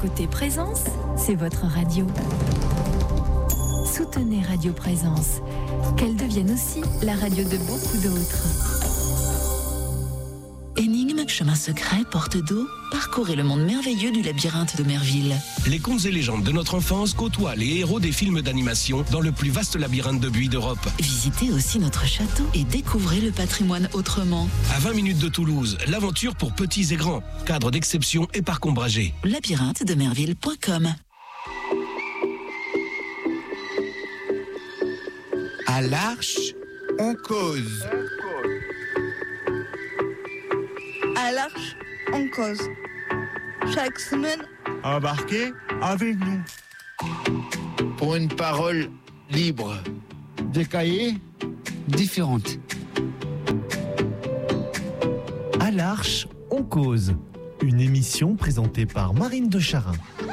écoutez Présence, c'est votre radio. Soutenez Radio Présence, qu'elle devienne aussi la radio de beaucoup d'autres. Énigmes, chemins secrets, portes d'eau, parcourez le monde merveilleux du labyrinthe d'Omerville. Les contes et légendes de notre enfance côtoient les héros des films d'animation dans le plus vaste labyrinthe de buis d'Europe. Visitez aussi notre château et découvrez le patrimoine autrement. À 20 minutes de Toulouse, l'aventure pour petits et grands. Cadre d'exception et parc ombragé. labyrinthe-demerville.com. À l'Arche, on cause. À l'Arche, on cause. Chaque semaine, Embarquez avec nous. Pour une parole libre. Des cahiers différentes. À l'Arche, on cause. Une émission présentée par Marine de Charin.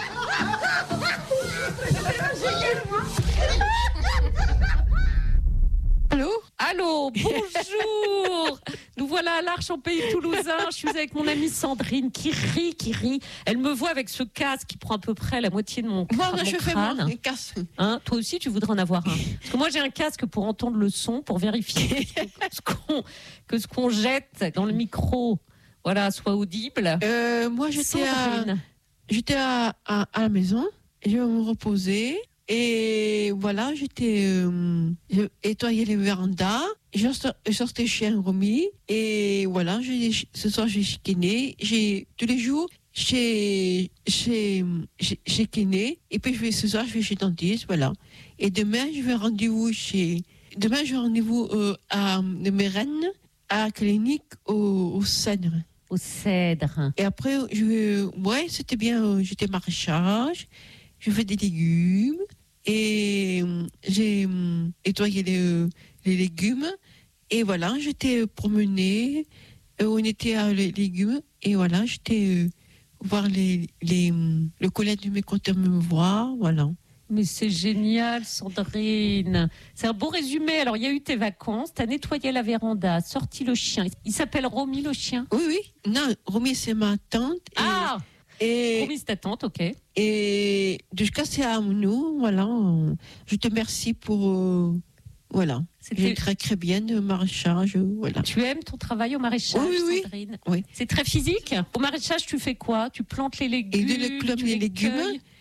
Allô, bonjour. Nous voilà à l'Arche en pays toulousain. Je suis avec mon amie Sandrine qui rit. Elle me voit avec ce casque qui prend à peu près la moitié de mon crâne. moi je fais mon casque. Hein, toi aussi, tu voudrais en avoir un. Parce que moi, j'ai un casque pour entendre le son, pour vérifier que ce qu'on jette dans le micro, voilà, soit audible. Moi j'étais Sandrine. à la maison, je me reposais. Et voilà, je nettoyais les vérandas, je sortais chez un Romy, et voilà, ce soir j'ai chicané, tous les jours, j'ai chicané, et puis ce soir je vais chez le dentiste, voilà. Et demain, je vais rendez-vous à Mérène, à la clinique au Cèdre. Au Cèdre. Et après, c'était bien, j'étais maraîchage. Je fais des légumes et j'ai nettoyé les légumes. Et voilà, j'étais promenée, on était à les légumes. Et voilà, j'étais voir le collègue de mes compteurs me voir, voilà. Mais c'est génial, Sandrine. C'est un beau résumé. Alors, il y a eu tes vacances, tu as nettoyé la véranda, sorti le chien. Il s'appelle Romy, le chien ? Oui. Non, Romy, c'est ma tante. Romy, c'est ta tante, ok. Et jusqu'à c'est à nous, voilà. Je te remercie pour... voilà. J'ai très très bien de maraîchage, voilà. Tu aimes ton travail au maraîchage, Sandrine ? Oui. C'est très physique. Au maraîchage, tu fais quoi ? Tu plantes les légumes, les légumes,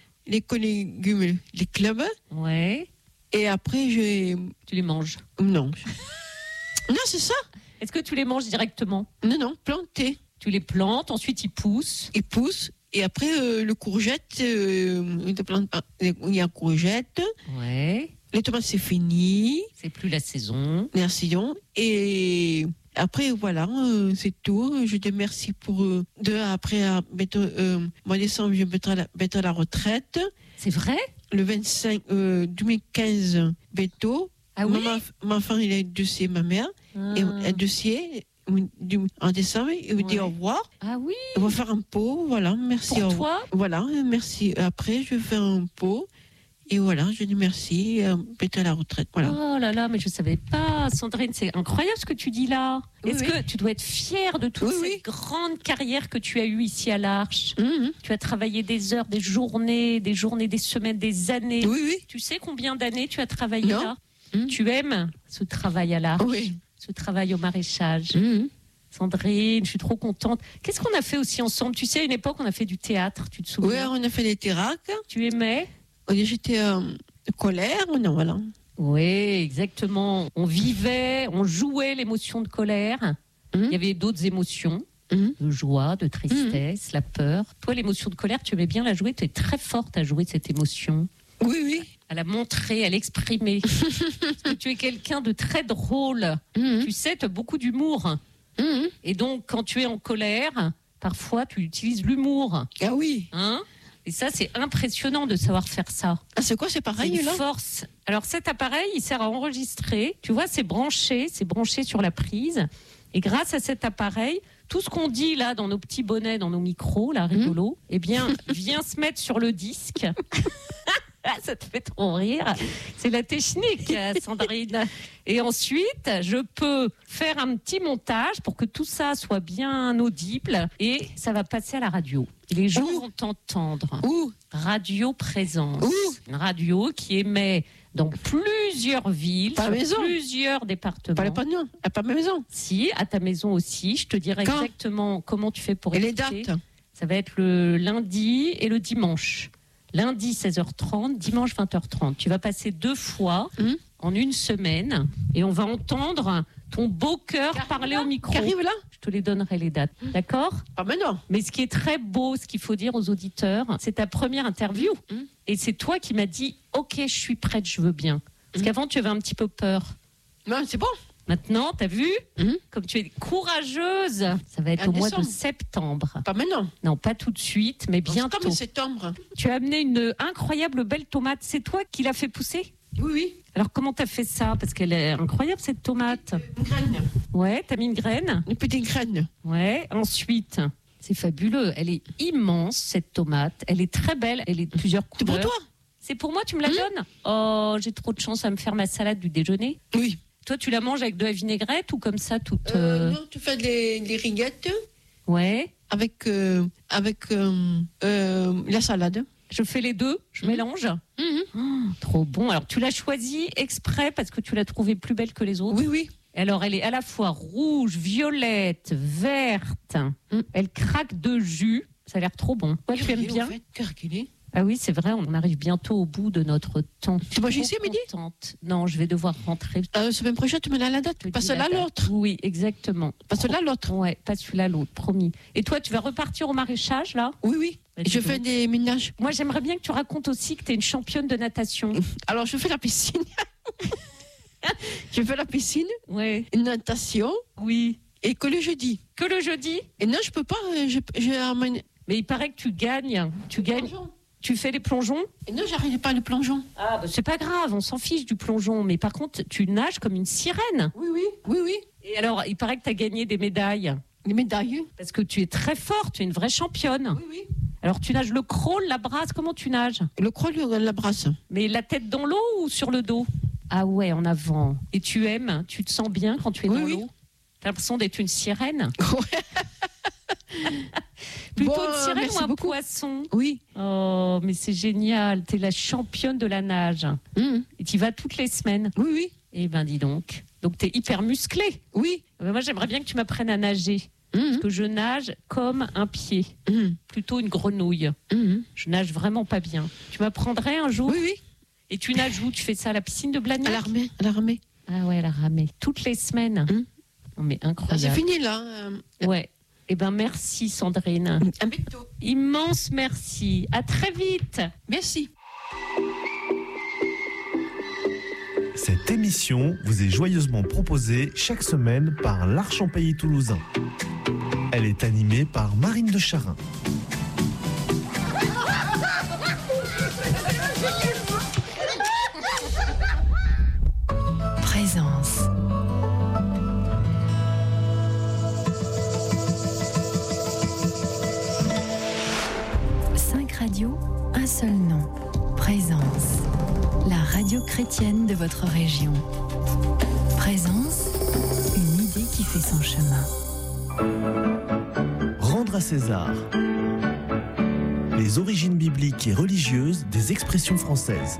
les clubs. Ouais. Et après, tu les manges ? Non. Non, c'est ça. Est-ce que tu les manges directement ? Non, plantés. Tu les plantes, ensuite ils poussent. Ils poussent. Et après, le courgette, il y a un courgette. Ouais. Les tomates, c'est fini. C'est plus la saison. La saison. Et après, voilà, c'est tout. Je te remercie pour... après, mois de décembre, je vais à la retraite. C'est vrai ? Le 25 2015, bientôt. Ah oui ? Ma femme, il a un dossier, ma mère. Et un dossier... En décembre, il me dit au revoir. Ah oui. On va faire un pot, voilà, merci. Pour toi ? Voilà, merci. Après, je vais faire un pot. Et voilà, je dis merci, peut-être à la retraite. Voilà. Oh là là, mais je ne savais pas. Sandrine, c'est incroyable ce que tu dis là. Est-ce que tu dois être fière de toute cette grande carrière que tu as eue ici à l'Arche ? Tu as travaillé des heures, des journées, des semaines, des années. Oui. Tu sais combien d'années tu as travaillé là ? Tu aimes ce travail à l'Arche ? Oui. Ce travail au maraîchage. Sandrine, je suis trop contente. Qu'est-ce qu'on a fait aussi ensemble ? Tu sais, à une époque, on a fait du théâtre, tu te souviens ? Oui, on a fait des théraques. Tu aimais ? J'étais colère, non, voilà. Oui, exactement. On vivait, on jouait l'émotion de colère. Il y avait d'autres émotions, de joie, de tristesse, la peur. Toi, l'émotion de colère, tu aimais bien la jouer. Tu es très forte à jouer cette émotion. Oui. À la montrer, à l'exprimer. Parce que tu es quelqu'un de très drôle. Tu sais, tu as beaucoup d'humour. Et donc, quand tu es en colère, parfois, tu utilises l'humour. Ah oui. Et ça, c'est impressionnant de savoir faire ça. Ah, c'est quoi, c'est pareil, c'est là ? Force. Alors, cet appareil, il sert à enregistrer. Tu vois, c'est branché sur la prise. Et grâce à cet appareil, tout ce qu'on dit là dans nos petits bonnets, dans nos micros, là, rigolo, eh bien, vient se mettre sur le disque. Ça te fait trop rire. C'est la technique, Sandrine. Et ensuite, je peux faire un petit montage pour que tout ça soit bien audible et ça va passer à la radio. Et les gens vont t'entendre. Radio Présence. Une radio qui émet dans plusieurs villes, plusieurs départements. Pas ma maison. Si, à ta maison aussi. Je te dirai exactement comment tu fais pour écouter. Et les dates? Ça va être le lundi et le dimanche. Lundi 16h30, dimanche 20h30. Tu vas passer 2 fois en une semaine et on va entendre ton beau cœur parler au micro. Qui arrive là? Je te les donnerai les dates. D'accord? Pas maintenant. Mais ce qui est très beau, ce qu'il faut dire aux auditeurs, c'est ta première interview. Et c'est toi qui m'as dit « Ok, je suis prête, je veux bien ». Parce qu'avant, tu avais un petit peu peur. Non, c'est bon. Maintenant, t'as vu? Comme tu es courageuse, ça va être au mois de septembre. Pas maintenant. Non, pas tout de suite, mais bientôt. Comme septembre. Tu as amené une incroyable belle tomate. C'est toi qui l'as fait pousser? Oui. Alors, comment t'as fait ça? Parce qu'elle est incroyable, cette tomate. Une graine. Ouais, t'as mis une graine? Une petite graine. Ouais, ensuite, c'est fabuleux. Elle est immense, cette tomate. Elle est très belle. Elle est de plusieurs couleurs. C'est pour toi? C'est pour moi, tu me la donnes? Oh, j'ai trop de chance à me faire ma salade du déjeuner. Oui. Toi, tu la manges avec de la vinaigrette ou comme ça, toute... Non, tu fais des rillettes. Ouais. Avec la salade. Je fais les deux, je mélange. Trop bon. Alors, tu l'as choisie exprès parce que tu l'as trouvée plus belle que les autres? Oui, oui. Alors, elle est à la fois rouge, violette, verte. Elle craque de jus. Ça a l'air trop bon. Toi, tu aimes bien? Ah oui, c'est vrai, on arrive bientôt au bout de notre temps. Tu manges ici, midi? Non, je vais devoir rentrer. Semaine prochaine, tu me donnes la date. Pas celle-là, l'autre. Oui, exactement. Pas celle-là, l'autre. Ouais, pas celui-là, l'autre, promis. Et toi, tu vas repartir au maraîchage, là? Oui, oui. Bah, je fais des ménages. Moi, j'aimerais bien que tu racontes aussi que tu es une championne de natation. Alors, je fais la piscine. Je fais la piscine. Ouais. Une natation. Oui. Et que le jeudi. Que le jeudi? Et non, je peux pas. Mais il paraît que tu gagnes. Tu gagnes. Tu fais les plongeons? Et non, j'arrive pas le plongeon. Ah, bah, c'est pas grave, on s'en fiche du plongeon. Mais par contre, tu nages comme une sirène. Oui, oui, oui, oui. Et alors, il paraît que tu as gagné des médailles. Des médailles? Parce que tu es très forte, tu es une vraie championne. Oui, oui. Alors, tu nages le crawl, la brasse, comment tu nages? Le crawl, la brasse. Mais la tête dans l'eau ou sur le dos? Ah ouais, en avant. Et tu aimes? Tu te sens bien quand tu es dans l'eau? T'as l'impression d'être une sirène? Plutôt une sirène ou un poisson? Oui. Oh, mais c'est génial. T'es la championne de la nage. Et tu y vas toutes les semaines? Oui, oui. Eh ben, dis donc. Donc, t'es hyper musclée? Oui. Moi, j'aimerais bien que tu m'apprennes à nager. Parce que je nage comme un pied. Plutôt une grenouille. Je nage vraiment pas bien. Tu m'apprendrais un jour? Oui, oui. Et tu nages où? Tu fais ça à la piscine de Blagnac? À l'armée. Ah ouais, à l'armée. Toutes les semaines. Non, mais incroyable. C'est fini, là. Ouais. Eh ben, merci, Sandrine. À bientôt. Immense merci. À très vite. Merci. Cette émission vous est joyeusement proposée chaque semaine par l'Arche en Pays Toulousain. Elle est animée par Marine de Charin. Présence. Radio, un seul nom, Présence, la radio chrétienne de votre région. Présence, une idée qui fait son chemin. Rendre à César. Les origines bibliques et religieuses des expressions françaises.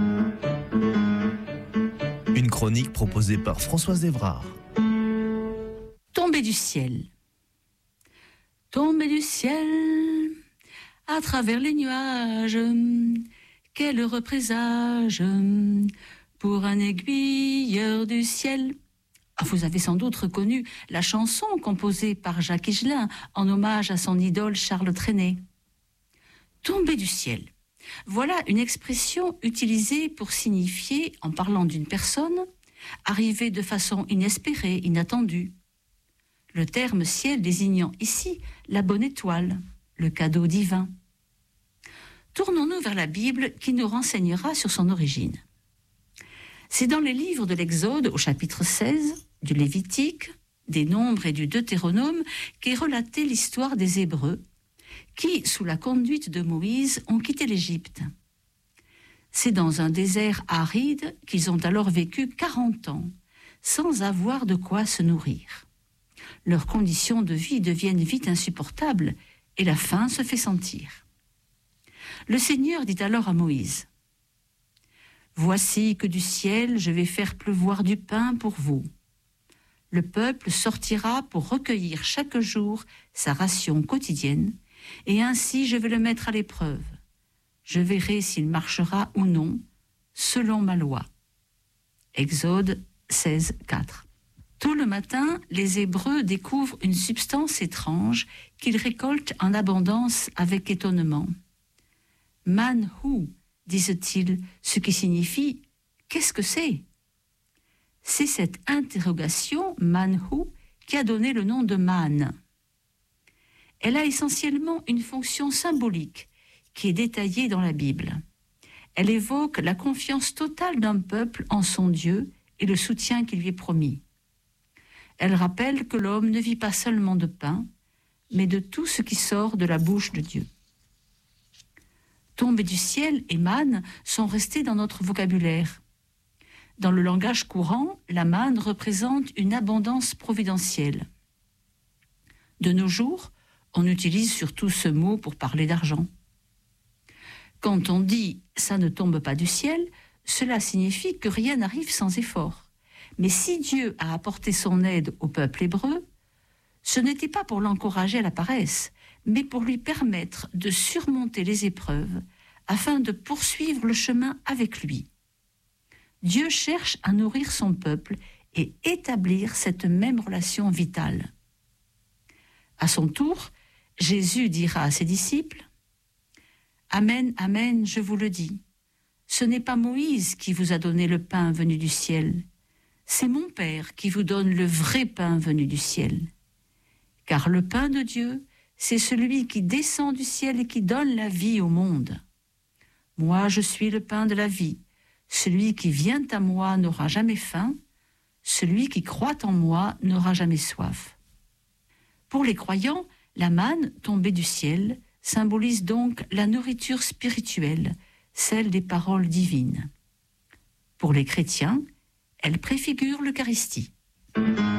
Une chronique proposée par Françoise Évrard. Tomber du ciel. Tomber du ciel. À travers les nuages, quel heureux présage pour un aiguilleur du ciel. Vous avez sans doute reconnu la chanson composée par Jacques Higelin en hommage à son idole Charles Trenet. Tomber du ciel. Voilà une expression utilisée pour signifier, en parlant d'une personne, arrivée de façon inespérée, inattendue. Le terme ciel désignant ici la bonne étoile, le cadeau divin. Tournons-nous vers la Bible qui nous renseignera sur son origine. C'est dans les livres de l'Exode au chapitre 16, du Lévitique, des Nombres et du Deutéronome qu'est relatée l'histoire des Hébreux qui, sous la conduite de Moïse, ont quitté l'Égypte. C'est dans un désert aride qu'ils ont alors vécu 40 ans, sans avoir de quoi se nourrir. Leurs conditions de vie deviennent vite insupportables et la faim se fait sentir. Le Seigneur dit alors à Moïse, « Voici que du ciel je vais faire pleuvoir du pain pour vous. Le peuple sortira pour recueillir chaque jour sa ration quotidienne, et ainsi je vais le mettre à l'épreuve. Je verrai s'il marchera ou non, selon ma loi. » Exode 16, 4. Tout le matin, les Hébreux découvrent une substance étrange qu'ils récoltent en abondance avec étonnement. « Manhu » disent-ils, ce qui signifie « qu'est-ce que c'est ?» C'est cette interrogation, manhu, qui a donné le nom de man. Elle a essentiellement une fonction symbolique qui est détaillée dans la Bible. Elle évoque la confiance totale d'un peuple en son Dieu et le soutien qui lui est promis. Elle rappelle que l'homme ne vit pas seulement de pain, mais de tout ce qui sort de la bouche de Dieu. Tomber du ciel et manne sont restés dans notre vocabulaire. Dans le langage courant, la manne représente une abondance providentielle. De nos jours, on utilise surtout ce mot pour parler d'argent. Quand on dit « ça ne tombe pas du ciel », cela signifie que rien n'arrive sans effort. Mais si Dieu a apporté son aide au peuple hébreu, ce n'était pas pour l'encourager à la paresse, mais pour lui permettre de surmonter les épreuves afin de poursuivre le chemin avec lui. Dieu cherche à nourrir son peuple et établir cette même relation vitale. À son tour, Jésus dira à ses disciples, « Amen, amen, je vous le dis, ce n'est pas Moïse qui vous a donné le pain venu du ciel, c'est mon Père qui vous donne le vrai pain venu du ciel. Car le pain de Dieu, c'est celui qui descend du ciel et qui donne la vie au monde. Moi, je suis le pain de la vie. Celui qui vient à moi n'aura jamais faim. Celui qui croit en moi n'aura jamais soif. » Pour les croyants, la manne tombée du ciel symbolise donc la nourriture spirituelle, celle des paroles divines. Pour les chrétiens, elle préfigure l'Eucharistie.